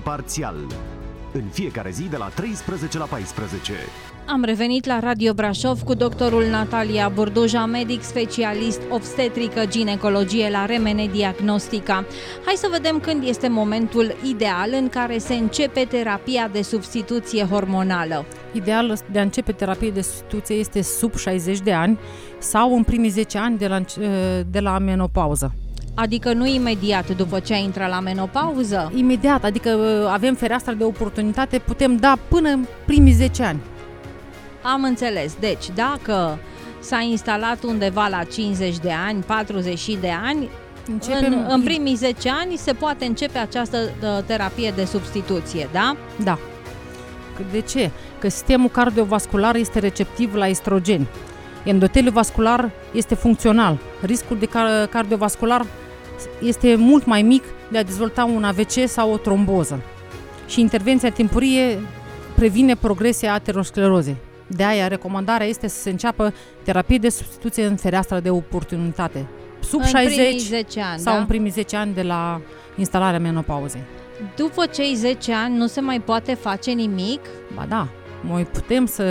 parțial. În fiecare zi de la 13 la 14. Am revenit la Radio Brașov cu doctorul Natalia Burduja, medic specialist obstetrică ginecologie la Remene Diagnostica. Hai să vedem când este momentul ideal în care se începe terapia de substituție hormonală. Ideal de a începe terapie de substituție este sub 60 de ani sau în primii 10 ani de la menopauză. Adică nu imediat după ce ai intrat la menopauză? Imediat, adică avem fereastra de oportunitate, putem da până în primii 10 ani. Am înțeles. Deci, dacă s-a instalat undeva la 50 de ani, 40 de ani, în primii 10 ani se poate începe această terapie de substituție, da? Da. De ce? Că sistemul cardiovascular este receptiv la estrogeni. Endoteliul vascular este funcțional. Riscul de cardiovascular este mult mai mic de a dezvolta un AVC sau o tromboză. Și intervenția timpurie previne progresia aterosclerozei. De aia, recomandarea este să se înceapă terapie de substituție în fereastra de oportunitate. Sub 60 10 ani, sau da? în primii 10 ani de la instalarea menopauzei. După cei 10 ani nu se mai poate face nimic? Ba da, noi putem să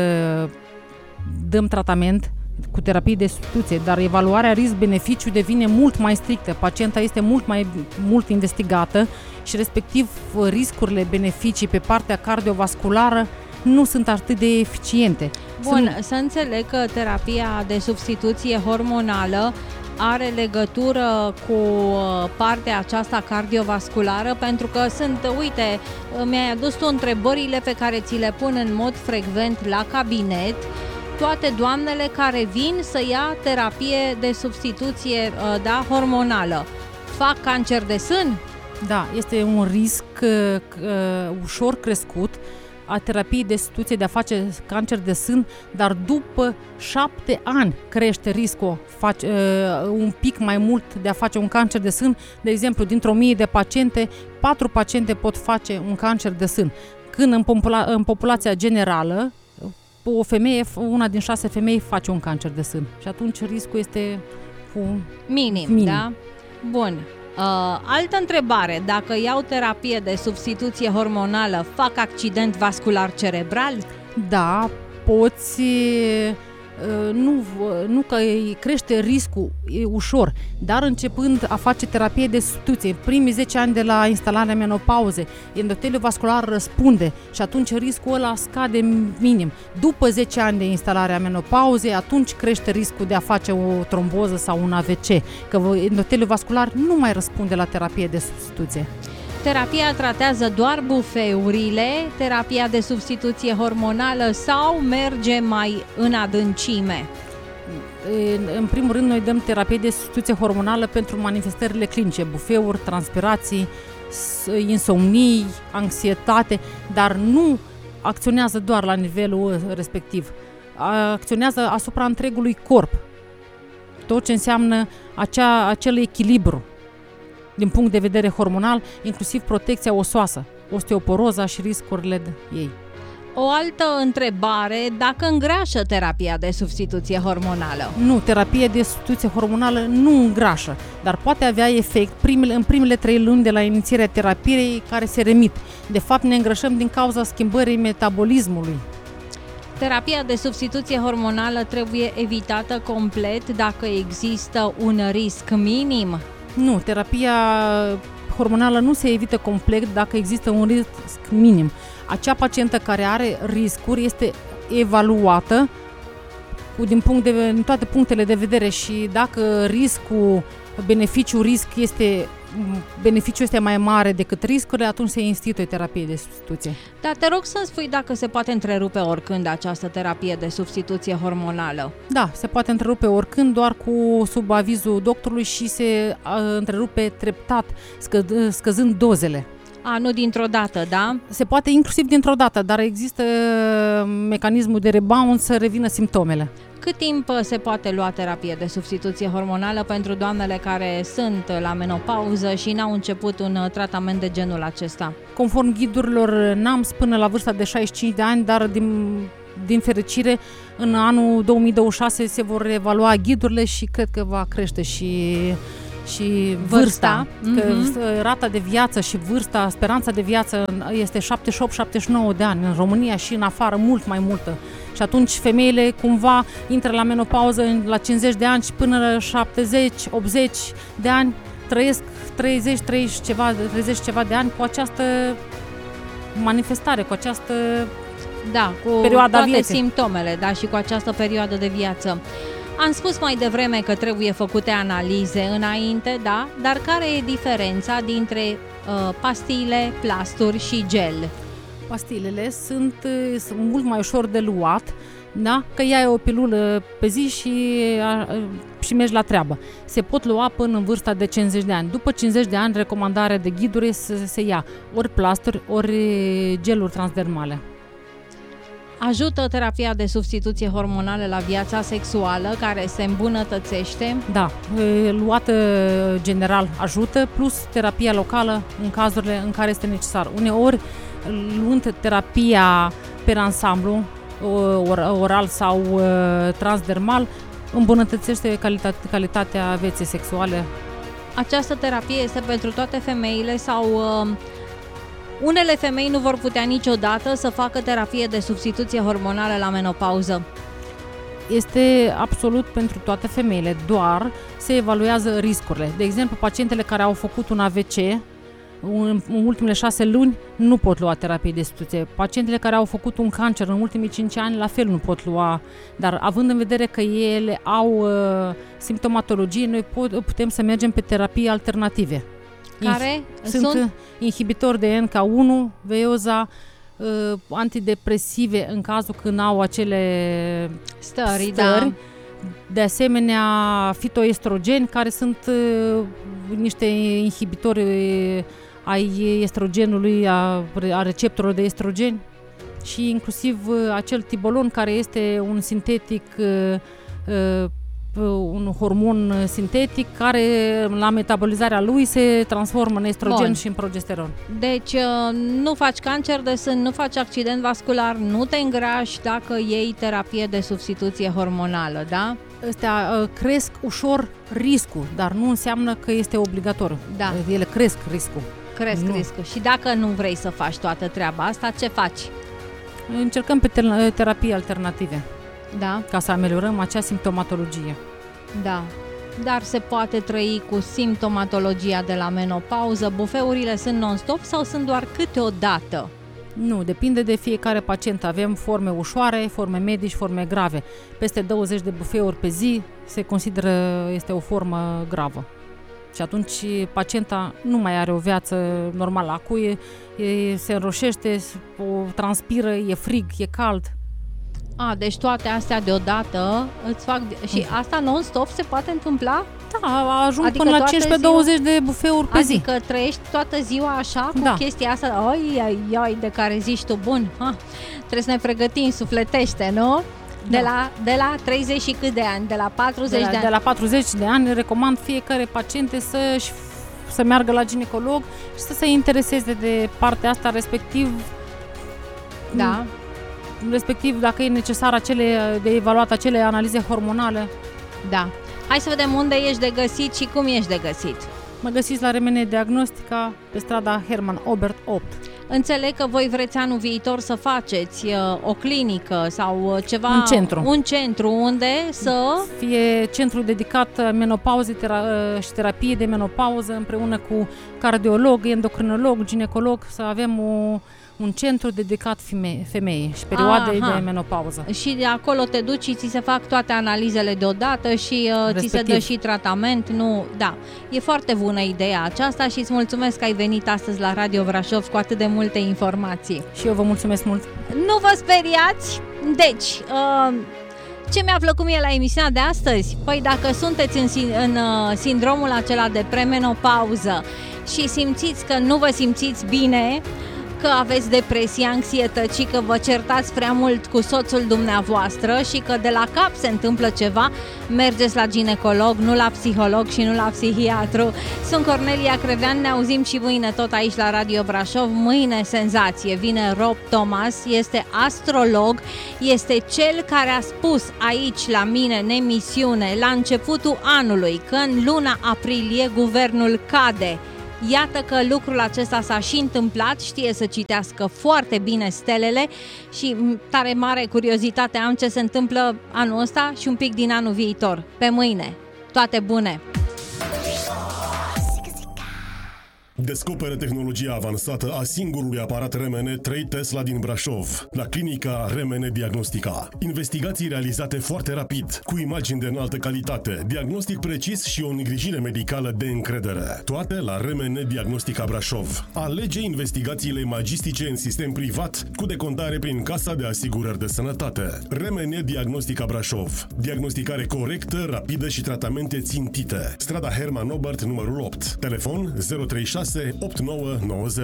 dăm tratament cu terapie de substituție, dar evaluarea risc-beneficiu devine mult mai strictă. Pacienta este mult investigată și respectiv riscurile, beneficii pe partea cardiovasculară nu sunt atât de eficiente. Bun, să înțeleg că terapia de substituție hormonală are legătură cu partea aceasta cardiovasculară, pentru că uite, mi-ai adus tu întrebările pe care ți le pun în mod frecvent la cabinet, toate doamnele care vin să ia terapie de substituție hormonală. Fac cancer de sân? Da, este un risc ușor crescut a terapiei de substituție de a face cancer de sân, dar după 7 ani crește riscul un pic mai mult de a face un cancer de sân. De exemplu, dintr-o 1000 de paciente, 4 paciente pot face un cancer de sân. Când în populația generală, una din 6 femei face un cancer de sân. Și atunci riscul este minim. Da? Bun. Altă întrebare, dacă iau terapie de substituție hormonală, fac accident vascular cerebral? Da, poți, nu că crește riscul ușor, dar începând a face terapie de substituție, primii 10 ani de la instalarea menopauzei, endoteliul vascular răspunde și atunci riscul ăla scade minim. După 10 ani de instalare a menopauzei, atunci crește riscul de a face o tromboză sau un AVC, că endoteliul vascular nu mai răspunde la terapie de substituție. Terapia tratează doar bufeurile, terapia de substituție hormonală sau merge mai în adâncime? În primul rând, noi dăm terapie de substituție hormonală pentru manifestările clinice, bufeuri, transpirații, insomnii, anxietate, dar nu acționează doar la nivelul respectiv. Acționează asupra întregului corp. Tot ce înseamnă acel echilibru din punct de vedere hormonal, inclusiv protecția osoasă, osteoporoza și riscurile ei. O altă întrebare, dacă îngrașă terapia de substituție hormonală? Nu, terapia de substituție hormonală nu îngrașă, dar poate avea efect în primele 3 luni de la inițierea terapiei care se remit. De fapt, ne îngrășăm din cauza schimbării metabolismului. Terapia de substituție hormonală trebuie evitată complet dacă există un risc minim? Nu, terapia hormonală nu se evită complet dacă există un risc minim. Acea pacientă care are riscuri este evaluată din toate punctele de vedere și dacă beneficiul este mai mare decât riscurile, atunci se instituie terapie de substituție. Dar te rog să-mi spui dacă se poate întrerupe oricând această terapie de substituție hormonală. Da, se poate întrerupe oricând, doar sub avizul doctorului și se întrerupe treptat, scăzând dozele. Nu dintr-o dată, da? Se poate inclusiv dintr-o dată, dar există mecanismul de rebound să revină simptomele. Cât timp se poate lua terapie de substituție hormonală pentru doamnele care sunt la menopauză și n-au început un tratament de genul acesta? Conform ghidurilor NAMS până la vârsta de 65 de ani, dar din fericire în anul 2026 se vor evalua ghidurile și cred că va crește și și vârsta, că rata de viață și vârsta, speranța de viață este 78-79 de ani, în România și în afară mult mai multă. Și atunci femeile cumva intră la menopauză la 50 de ani și până la 70-80 de ani trăiesc 30 ceva de ani cu această manifestare, cu această cu perioada toate vieții. simptomele, și cu această perioadă de viață. Am spus mai devreme că trebuie făcute analize înainte, dar care e diferența dintre pastile, plasturi și gel? Pastilele sunt mult mai ușor de luat, că iai o pilulă pe zi și mergi la treabă. Se pot lua până în vârsta de 50 de ani. După 50 de ani, recomandarea de ghiduri să se ia ori plasturi, ori geluri transdermale. Ajută terapia de substituție hormonală la viața sexuală, care se îmbunătățește? Da, luată general ajută, plus terapia locală în cazurile în care este necesar. Uneori, luând terapia per ansamblu, oral sau transdermal, îmbunătățește calitatea vieții sexuale. Această terapie este pentru toate femeile sau unele femei nu vor putea niciodată să facă terapie de substituție hormonală la menopauză? Este absolut pentru toate femeile, doar se evaluează riscurile. De exemplu, pacientele care au făcut un AVC în ultimele 6 luni nu pot lua terapie de substituție. Pacientele care au făcut un cancer în ultimii 5 ani la fel nu pot lua, dar având în vedere că ele au simptomatologie, noi putem să mergem pe terapii alternative. Care sunt inhibitori de NK1, veioza, antidepresive în cazul când au acele stări. De asemenea, fitoestrogeni, care sunt niște inhibitori ai estrogenului, a receptorilor de estrogeni, și inclusiv acel tibolon, care este un sintetic, un hormon sintetic care la metabolizarea lui se transformă în estrogen și în progesteron. Deci nu faci cancer de sân, nu faci accident vascular, nu te îngrași dacă iei terapie de substituție hormonală, da? Astea cresc ușor riscul, dar nu înseamnă că este obligatoriu. Da. Ele cresc riscul. Riscul. Și dacă nu vrei să faci toată treaba asta, ce faci? Încercăm pe terapii alternative. Da. Ca să ameliorăm acea simptomatologie. Da. Dar se poate trăi cu simptomatologia de la menopauză? Bufeurile sunt non-stop sau sunt doar câteodată? Nu, depinde de fiecare pacient. Avem forme ușoare, forme medii și forme grave. Peste 20 de bufeuri pe zi se consideră este o formă gravă. Și atunci pacienta nu mai are o viață normală. Acuie, se înroșește, transpiră, e frig, e cald. Deci toate astea deodată îți fac... Și asta non-stop se poate întâmpla? Da, ajung până la 15-20 de bufeuri pe zi. Adică trăiești toată ziua așa cu chestia asta, de care zici tu, bun, trebuie să ne pregătim, sufletește, nu? De la 30 și cât de ani? De la 40 de ani? De la 40 de ani recomand fiecare paciente să meargă la ginecolog și să se intereseze de partea asta, respectiv dacă e necesar de evaluat acele analize hormonale. Da. Hai să vedem unde ești de găsit și cum ești de găsit. Mă găsiți la Remene Diagnostica, pe strada Herman Obert 8. Înțeleg că voi vreți anul viitor să faceți o clinică sau ceva... Un centru unde să... Fie centru dedicat menopauzei și terapie de menopauză, împreună cu cardiolog, endocrinolog, ginecolog, să avem un centru dedicat femeii și perioadei de menopauză. Și de acolo te duci și ți se fac toate analizele deodată și ți se dă și tratament. E foarte bună ideea aceasta și îți mulțumesc că ai venit astăzi la Radio Brașov cu atât de multe informații. Și eu vă mulțumesc mult. Nu vă speriați! Deci, ce mi-a plăcut mie la emisiunea de astăzi? Păi dacă sunteți în sindromul acela de premenopauză și simțiți că nu vă simțiți bine, că aveți depresie, anxietăți, că vă certați prea mult cu soțul dumneavoastră și că de la cap se întâmplă ceva, mergeți la ginecolog, nu la psiholog și nu la psihiatru. Sunt Cornelia Crevean, ne auzim și mâine tot aici la Radio Brașov. Mâine senzație, vine Rob Thomas, este astrolog, este cel care a spus aici la mine în emisiune la începutul anului că în luna aprilie guvernul cade. Iată că lucrul acesta s-a și întâmplat, știe să citească foarte bine stelele și tare mare curiozitate am ce se întâmplă anul ăsta și un pic din anul viitor. Pe mâine! Toate bune! Descoperă tehnologia avansată a singurului aparat RMN 3 Tesla din Brașov, la clinica RMN Diagnostica. Investigații realizate foarte rapid, cu imagini de înaltă calitate, diagnostic precis și o îngrijire medicală de încredere. Toate la RMN Diagnostica Brașov. Alege investigațiile magistice în sistem privat, cu decontare prin Casa de Asigurări de Sănătate. RMN Diagnostica Brașov. Diagnosticare corectă, rapidă și tratamente țintite. Strada Herman Obert, numărul 8. Telefon 036 8990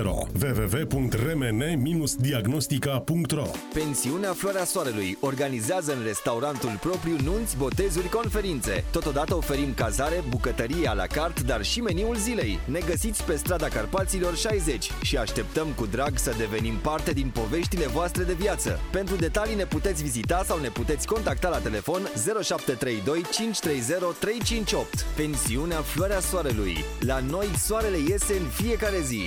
www.remene-diagnostica.ro. Pensiunea Floarea Soarelui organizează în restaurantul propriu nunți, botezuri, conferințe. Totodată oferim cazare, bucătărie à la carte, dar și meniul zilei. Ne găsiți pe strada Carpaților 60 și așteptăm cu drag să devenim parte din poveștile voastre de viață. Pentru detalii ne puteți vizita sau ne puteți contacta la telefon 0732 530 358. Pensiunea Floarea Soarelui. La noi soarele iese în fiecare zi.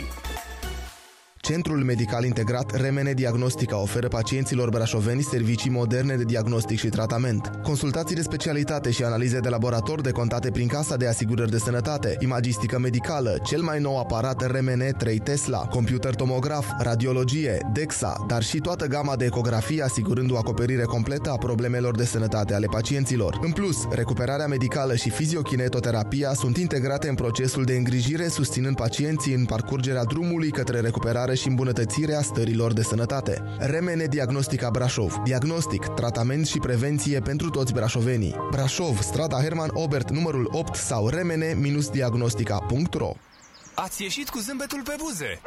Centrul Medical Integrat RMN Diagnostica oferă pacienților brașoveni servicii moderne de diagnostic și tratament. Consultații de specialitate și analize de laborator decontate prin Casa de Asigurări de Sănătate, imagistică medicală, cel mai nou aparat RMN 3 Tesla, computer tomograf, radiologie, DEXA, dar și toată gama de ecografie asigurând o acoperire completă a problemelor de sănătate ale pacienților. În plus, recuperarea medicală și fiziokinetoterapia sunt integrate în procesul de îngrijire, susținând pacienții în parcurgerea drumului către recuperare și îmbunătățirea stărilor de sănătate. RMN Diagnostica Brașov. Diagnostic, tratament și prevenție pentru toți brașovenii. Brașov, strada Herman Obert, numărul 8 sau remene-diagnostica.ro. Ați ieșit cu zâmbetul pe buze.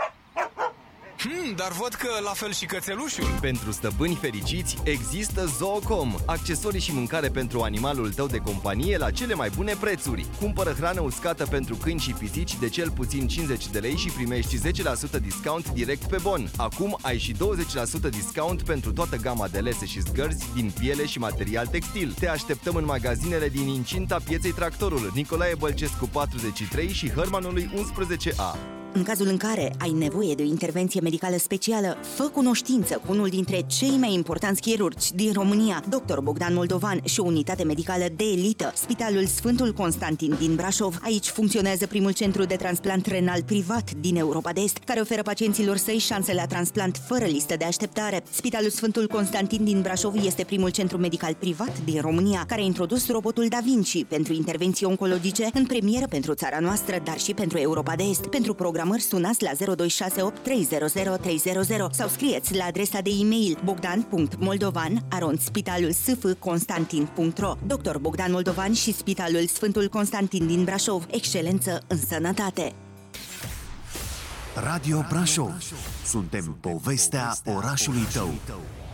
Dar văd că la fel și cățelușul. Pentru stăpâni fericiți există Zoocom, accesorii și mâncare pentru animalul tău de companie la cele mai bune prețuri. Cumpără hrană uscată pentru câini și pisici de cel puțin 50 de lei și primești 10% discount direct pe bon. Acum ai și 20% discount pentru toată gama de lese și zgărzi din piele și material textil. Te așteptăm în magazinele din incinta pieței Tractorul, Nicolae Bălcescu 43 și Hărmanului 11A. În cazul în care ai nevoie de o intervenție medicală specială, fă cunoștință cu unul dintre cei mai importanți chirurgi din România, Dr. Bogdan Moldovan și o unitate medicală de elită, Spitalul Sfântul Constantin din Brașov. Aici funcționează primul centru de transplant renal privat din Europa de Est, care oferă pacienților săi șanse la transplant fără listă de așteptare. Spitalul Sfântul Constantin din Brașov este primul centru medical privat din România, care a introdus robotul Da Vinci pentru intervenții oncologice în premieră pentru țara noastră, dar și pentru Europa de Est. Pentru programări sunați la 0268 300 300 sau scrieți la adresa de e-mail bogdan.moldovan@spitalulsfconstantin.ro. Dr. Bogdan Moldovan și Spitalul Sfântul Constantin din Brașov. Excelență în sănătate. Radio Brașov. Suntem povestea orașului tău.